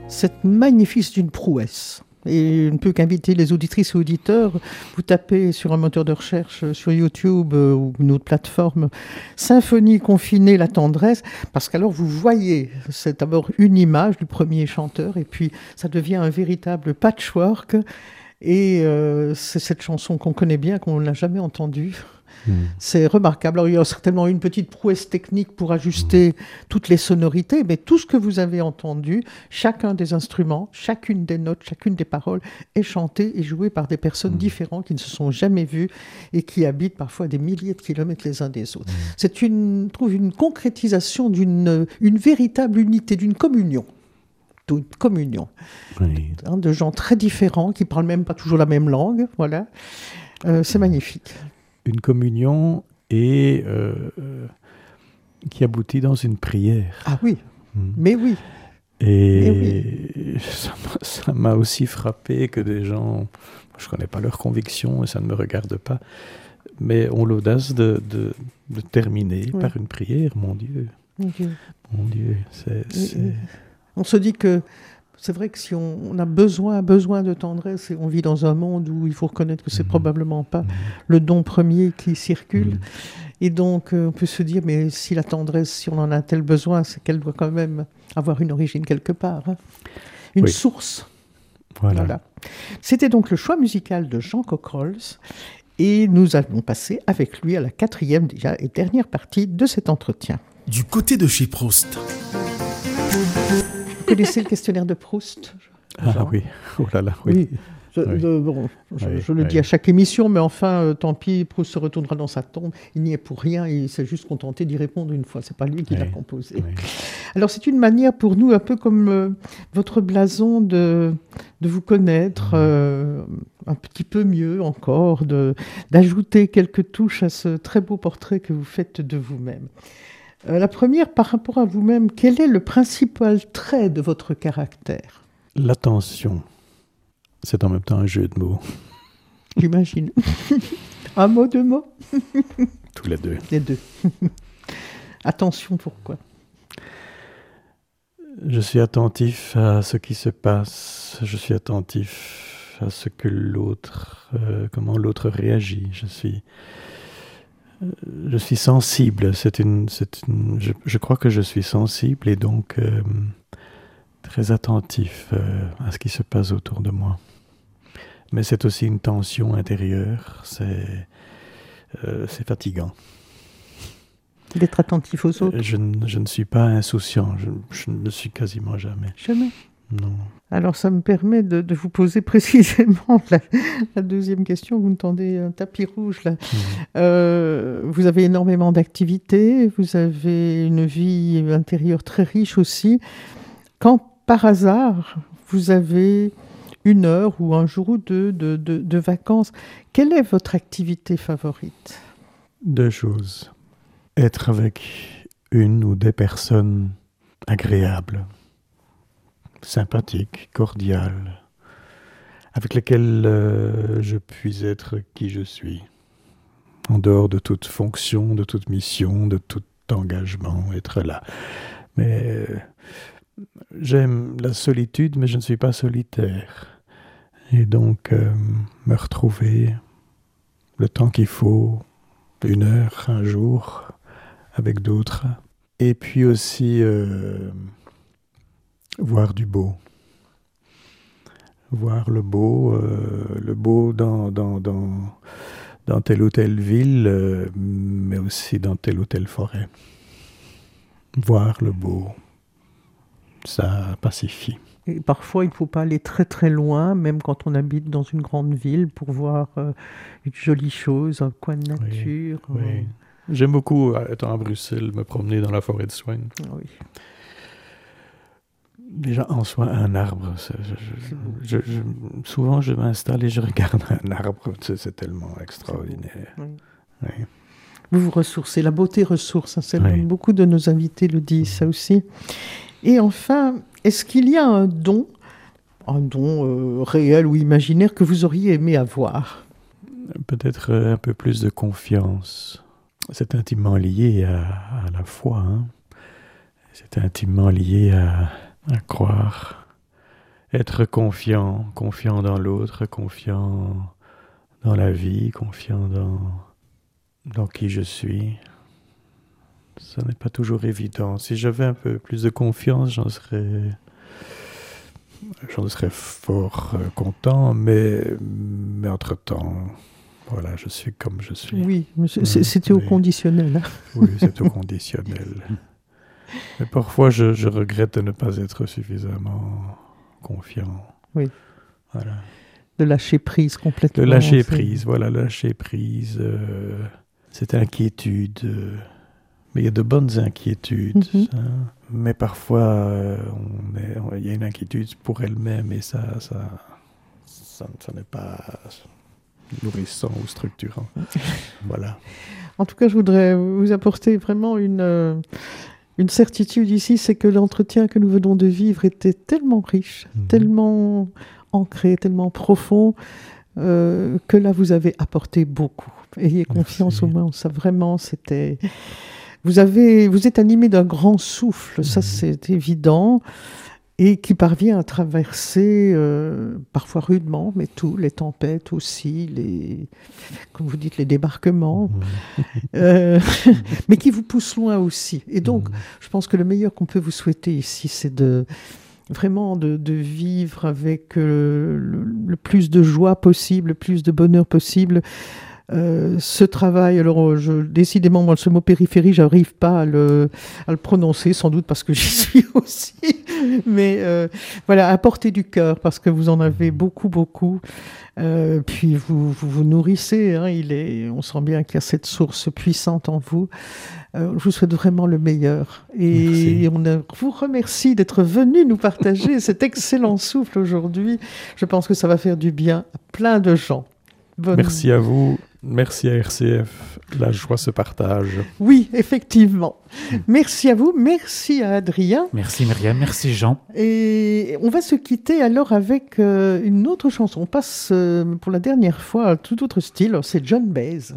C'est magnifique, c'est une prouesse. Et je ne peux qu'inviter les auditrices et auditeurs. Vous tapez sur un moteur de recherche sur YouTube ou une autre plateforme Symphonie confinée, la tendresse, parce qu'alors vous voyez, c'est d'abord une image du premier chanteur et puis ça devient un véritable patchwork. Et c'est cette chanson qu'on connaît bien, qu'on n'a jamais entendue. C'est remarquable. Alors, il y a certainement une petite prouesse technique pour ajuster toutes les sonorités, mais tout ce que vous avez entendu, chacun des instruments, chacune des notes, chacune des paroles est chanté et joué par des personnes différentes qui ne se sont jamais vues et qui habitent parfois des milliers de kilomètres les uns des autres. C'est je trouve une concrétisation d'une véritable unité, d'une communion. D'une communion. Oui. De gens très différents qui ne parlent même pas toujours la même langue. Voilà. C'est magnifique. Une communion et qui aboutit dans une prière. Ah oui, mais oui. Et ça m'a aussi frappé que des gens, je ne connais pas leurs convictions et ça ne me regarde pas, mais ont l'audace de terminer par une prière. Mon Dieu. Mon Dieu. On se dit que c'est vrai que si on a besoin de tendresse et on vit dans un monde où il faut reconnaître que c'est probablement pas le don premier qui circule. Et donc on peut se dire, mais si la tendresse, si on en a tel besoin, c'est qu'elle doit quand même avoir une origine quelque part. Hein. Une source. Voilà. C'était donc le choix musical de Jean Cockerels. Et nous allons passer avec lui à la 4e déjà et dernière partie de cet entretien. Du côté de chez Proust. Vous connaissez le questionnaire de Proust, Jean? Ah oui, oh là là, oui. Je le dis à chaque émission, mais enfin, tant pis, Proust se retournera dans sa tombe. Il n'y est pour rien, il s'est juste contenté d'y répondre une fois. Ce n'est pas lui qui l'a composé. Oui. Alors, c'est une manière pour nous, un peu comme votre blason, de vous connaître un petit peu mieux encore, d'ajouter quelques touches à ce très beau portrait que vous faites de vous-même. La première, par rapport à vous-même, quel est le principal trait de votre caractère ? L'attention. C'est en même temps un jeu de mots. J'imagine. Un mot, deux mots ? Tous les deux. Les deux. Attention, pourquoi ? Je suis attentif à ce qui se passe. Je suis attentif à ce que l'autre, comment l'autre réagit. Je suis sensible. Je crois que je suis sensible et donc très attentif à ce qui se passe autour de moi. Mais c'est aussi une tension intérieure. C'est fatigant. D'être attentif aux autres. Je ne suis pas insouciant. Je ne le suis quasiment jamais. Jamais ? Non. Alors, ça me permet de vous poser précisément la deuxième question. Vous me tendez un tapis rouge, là. Vous avez énormément d'activités. Vous avez une vie intérieure très riche aussi. Quand, par hasard, vous avez une heure ou un jour ou deux de vacances, quelle est votre activité favorite ? 2 choses. Être avec une ou des personnes agréables, sympathiques, cordiales, avec lesquelles je puis être qui je suis, en dehors de toute fonction, de toute mission, de tout engagement, être là. Mais j'aime la solitude, mais je ne suis pas solitaire. Et donc, me retrouver le temps qu'il faut, 1 heure, un jour, avec d'autres. Et puis aussi voir du beau. Voir le beau dans telle ou telle ville, mais aussi dans telle ou telle forêt. Voir le beau, ça pacifie. Et parfois, il ne faut pas aller très très loin, même quand on habite dans une grande ville, pour voir une jolie chose, un coin de nature. Oui. J'aime beaucoup, étant à Bruxelles, me promener dans la forêt de Soignes. Oui. Déjà, en soi, un arbre, souvent je m'installe et je regarde un arbre, c'est tellement extraordinaire. Oui. Vous vous ressourcez, la beauté ressource, beaucoup de nos invités le disent, ça aussi. Et enfin, est-ce qu'il y a un don réel ou imaginaire que vous auriez aimé avoir ? Peut-être un peu plus de confiance. C'est intimement lié à la foi. Hein. C'est intimement lié à croire être confiant dans l'autre, confiant dans la vie, confiant dans qui je suis. Ça n'est pas toujours évident. Si j'avais un peu plus de confiance, j'en serais fort content, mais entre-temps, voilà, je suis comme je suis. Oui, c'était au conditionnel. Oui, c'est au conditionnel. Mais parfois, je regrette de ne pas être suffisamment confiant. Oui. Voilà. De lâcher prise complètement. De lâcher prise, voilà, lâcher prise. Cette inquiétude. Mais il y a de bonnes inquiétudes. Hein. Mais parfois, il y a une inquiétude pour elle-même et ça n'est pas nourrissant ou structurant. Voilà. En tout cas, je voudrais vous apporter vraiment une certitude ici, c'est que l'entretien que nous venons de vivre était tellement riche, tellement ancré, tellement profond, que là, vous avez apporté beaucoup. Ayez confiance, au moins, ça vraiment, c'était... Vous êtes animé d'un grand souffle, ça c'est évident, et qui parvient à traverser, parfois rudement, mais les tempêtes aussi, comme vous dites, les débarquements, mais qui vous poussent loin aussi. Et donc, je pense que le meilleur qu'on peut vous souhaiter ici, c'est vraiment de vivre avec le plus de joie possible, le plus de bonheur possible. Ce travail, alors décidément, moi, ce mot périphérie, j'arrive pas à le prononcer, sans doute parce que j'y suis aussi, mais voilà, apporter du cœur, parce que vous en avez beaucoup, puis vous nourrissez, hein, on sent bien qu'il y a cette source puissante en vous. Je vous souhaite vraiment le meilleur. Et on vous remercie d'être venu nous partager cet excellent souffle aujourd'hui. Je pense que ça va faire du bien à plein de gens. Merci à vous. Merci à RCF. La joie se partage. Oui, effectivement. Merci à vous. Merci à Adrien. Merci Myriam. Merci Jean. Et on va se quitter alors avec une autre chanson. On passe pour la dernière fois à tout autre style. C'est John Baez.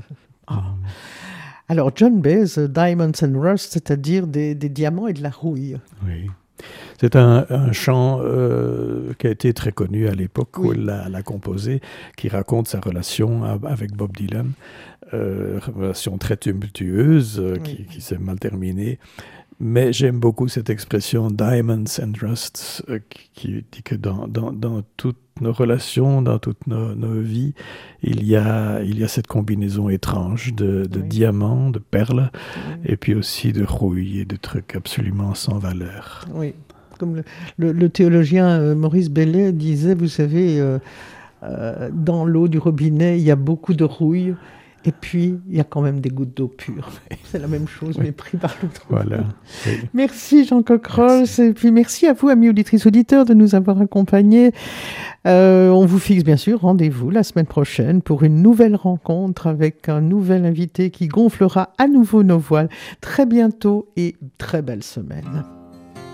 Alors John Baez, Diamonds and Rust, c'est-à-dire des diamants et de la rouille. Oui. C'est un chant qui a été très connu à l'époque où elle l'a composé, qui raconte sa relation avec Bob Dylan, relation très tumultueuse qui s'est mal terminée. Mais j'aime beaucoup cette expression « Diamonds and Rust » qui dit que dans toutes nos relations, dans toutes nos vies, il y a cette combinaison étrange de diamants, de perles, et puis aussi de rouille et de trucs absolument sans valeur. Oui. Comme le théologien Maurice Bellet disait, vous savez, dans l'eau du robinet, il y a beaucoup de rouille, et puis il y a quand même des gouttes d'eau pure. C'est la même chose, mais pris par l'autre. Voilà. Oui. Merci Jean Cockroll, et puis merci à vous, amis auditrices auditeurs, de nous avoir accompagnés. On vous fixe bien sûr rendez-vous la semaine prochaine pour une nouvelle rencontre avec un nouvel invité qui gonflera à nouveau nos voiles. Très bientôt et très belle semaine.